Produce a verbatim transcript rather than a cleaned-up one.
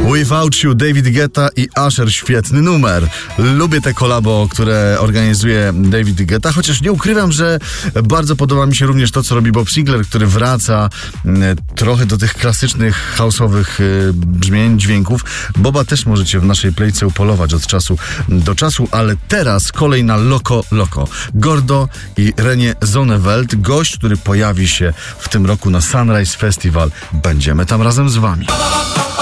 Without You, David Guetta i Usher, świetny numer. Lubię te kolabo, które organizuje David Guetta, chociaż nie ukrywam, że bardzo podoba mi się również to, co robi Bob Sinclair, który wraca trochę do tych klasycznych house'owych brzmień, dźwięków. Boba też możecie w naszej playce upolować od czasu do czasu, ale teraz kolej na Loco Loco. Gordo i René Zonneveld, gość, który pojawi się w tym roku na Sunrise Festival. Będziemy tam razem z wami.